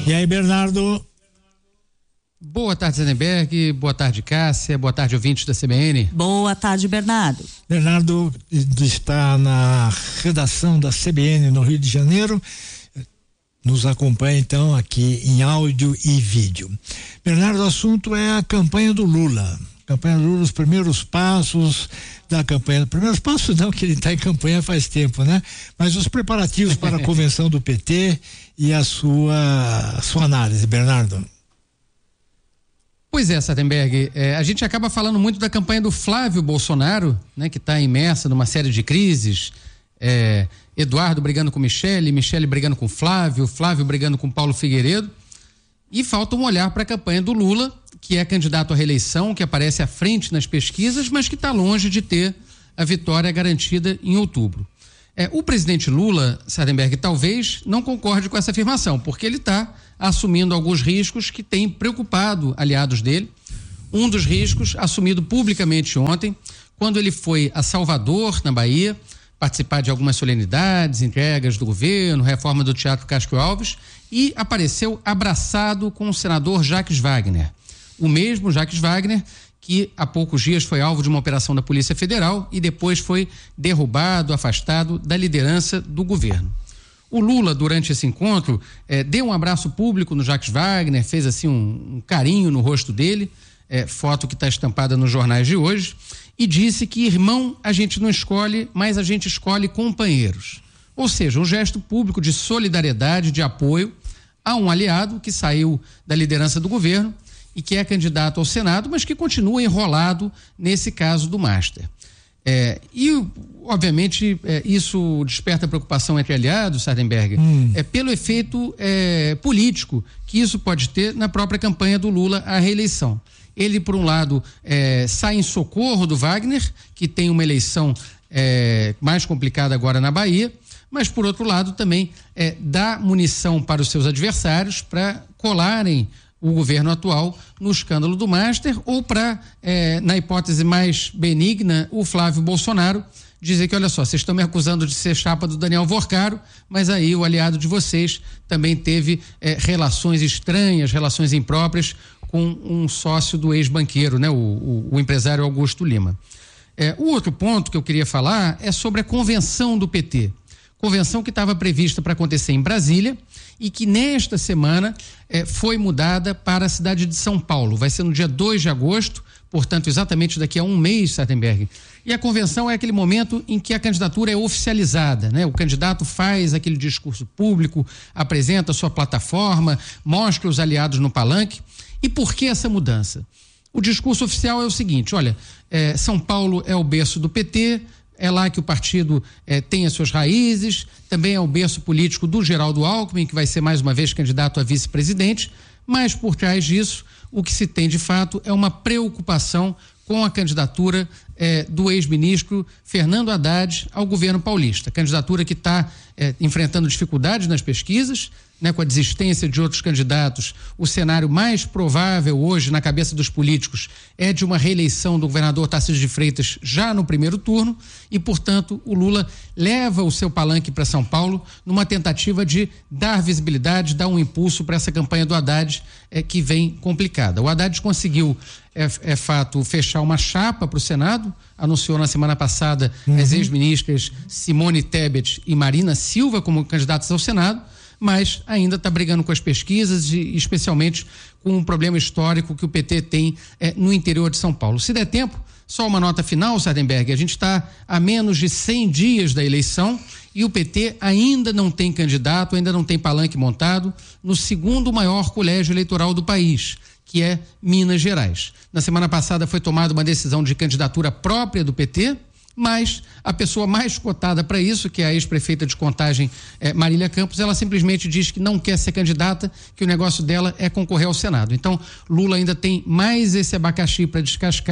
E aí, Bernardo? Boa tarde, Zandenberg. Boa tarde, Cássia. Boa tarde, ouvintes da CBN. Boa tarde, Bernardo. Bernardo está na redação da CBN no Rio de Janeiro. Nos acompanha, então, aqui em áudio e vídeo. Bernardo, o assunto é a campanha do Lula. Campanha do Lula, os primeiros passos da campanha. Primeiros passos não, que ele está em campanha faz tempo, né? Mas os preparativos para a convenção do PT e a sua análise, Bernardo. Pois é, Zandenberg, a gente acaba falando muito da campanha do Flávio Bolsonaro, né, que está imersa numa série de crises, Eduardo brigando com Michele brigando com Flávio brigando com Paulo Figueiredo, e falta um olhar para a campanha do Lula, que é candidato à reeleição, que aparece à frente nas pesquisas, mas que está longe de ter a vitória garantida em outubro. O presidente Lula, Zandenberg, talvez não concorde com essa afirmação, porque ele está assumindo alguns riscos que têm preocupado aliados dele. Um dos riscos assumido publicamente ontem, quando ele foi a Salvador, na Bahia, participar de algumas solenidades, entregas do governo, reforma do Teatro Castro Alves, e apareceu abraçado com o senador Jacques Wagner. O mesmo Jacques Wagner que há poucos dias foi alvo de uma operação da Polícia Federal e depois foi derrubado, afastado da liderança do governo. O Lula, durante esse encontro, deu um abraço público no Jacques Wagner, fez assim um carinho no rosto dele, foto que está estampada nos jornais de hoje, e disse que irmão a gente não escolhe, mas a gente escolhe companheiros. Ou seja, um gesto público de solidariedade, de apoio a um aliado que saiu da liderança do governo e que é candidato ao Senado, mas que continua enrolado nesse caso do Master. Obviamente, isso desperta preocupação entre aliados, Zandenberg, pelo efeito político que isso pode ter na própria campanha do Lula à reeleição. Ele, por um lado, sai em socorro do Wagner, que tem uma eleição mais complicada agora na Bahia, mas, por outro lado, também dá munição para os seus adversários para colarem o governo atual no escândalo do Master, ou para, na hipótese mais benigna, o Flávio Bolsonaro dizer que, olha só, vocês estão me acusando de ser chapa do Daniel Vorcaro, mas aí o aliado de vocês também teve relações estranhas, relações impróprias com um sócio do ex-banqueiro, né, o empresário Augusto Lima. O outro ponto que eu queria falar é sobre a convenção do PT. Convenção que estava prevista para acontecer em Brasília e que nesta semana foi mudada para a cidade de São Paulo. Vai ser no dia 2 de agosto, portanto, exatamente daqui a um mês, Zandenberg. E a convenção é aquele momento em que a candidatura é oficializada, né? O candidato faz aquele discurso público, apresenta a sua plataforma, mostra os aliados no palanque. E por que essa mudança? O discurso oficial é o seguinte: olha, São Paulo é o berço do PT, é lá que o partido tem as suas raízes, também é o berço político do Geraldo Alckmin, que vai ser mais uma vez candidato a vice-presidente, mas por trás disso, o que se tem de fato é uma preocupação com a candidatura do ex-ministro Fernando Haddad ao governo paulista. Candidatura que está enfrentando dificuldades nas pesquisas, né, com a desistência de outros candidatos. O cenário mais provável hoje na cabeça dos políticos é de uma reeleição do governador Tarcísio de Freitas já no primeiro turno e, portanto, o Lula leva o seu palanque para São Paulo numa tentativa de dar visibilidade, dar um impulso para essa campanha do Haddad que vem complicada. O Haddad conseguiu, é fato, fechar uma chapa para o Senado, anunciou na semana passada as ex-ministras Simone Tebet e Marina Silva como candidatas ao Senado, mas ainda está brigando com as pesquisas e especialmente com um problema histórico que o PT tem no interior de São Paulo. Se der tempo, só uma nota final, Zandenberg, a gente está a menos de 100 dias da eleição e o PT ainda não tem candidato, ainda não tem palanque montado no segundo maior colégio eleitoral do país, que é Minas Gerais. Na semana passada foi tomada uma decisão de candidatura própria do PT, mas a pessoa mais cotada para isso, que é a ex-prefeita de Contagem, Marília Campos, ela simplesmente diz que não quer ser candidata, que o negócio dela é concorrer ao Senado. Então, Lula ainda tem mais esse abacaxi para descascar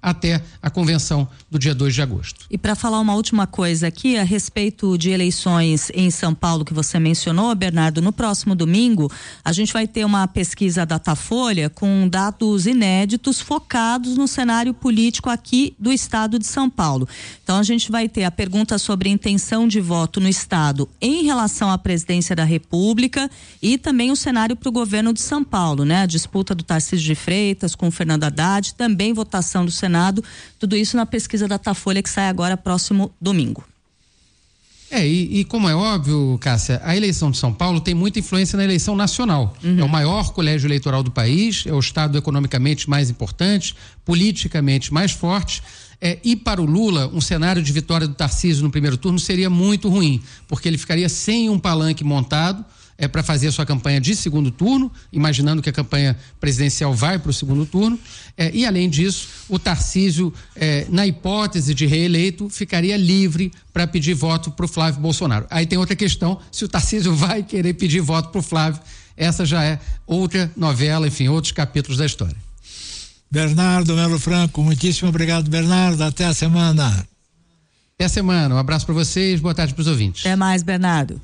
até a convenção do dia 2 de agosto. E para falar uma última coisa aqui a respeito de eleições em São Paulo que você mencionou, Bernardo, no próximo domingo a gente vai ter uma pesquisa Datafolha com dados inéditos focados no cenário político aqui do estado de São Paulo. Então a gente vai ter a pergunta sobre intenção de voto no estado em relação à presidência da República e também o cenário para o governo de São Paulo, né? A disputa do Tarcísio de Freitas com o Fernando Haddad, também votação do Senado, tudo isso na pesquisa Datafolha que sai agora próximo domingo. E como é óbvio, Cássia, a eleição de São Paulo tem muita influência na eleição nacional. É o maior colégio eleitoral do país, é o estado economicamente mais importante, politicamente mais forte. E para o Lula, um cenário de vitória do Tarcísio no primeiro turno seria muito ruim, porque ele ficaria sem um palanque montado para fazer a sua campanha de segundo turno, imaginando que a campanha presidencial vai para o segundo turno, e além disso, o Tarcísio, na hipótese de reeleito, ficaria livre para pedir voto para o Flávio Bolsonaro. Aí tem outra questão, se o Tarcísio vai querer pedir voto para o Flávio, essa já é outra novela, enfim, outros capítulos da história. Bernardo Melo Franco, muitíssimo obrigado, Bernardo, até a semana. Até a semana, um abraço para vocês, boa tarde para os ouvintes. Até mais, Bernardo.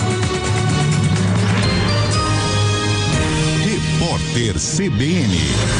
Repórter CBN.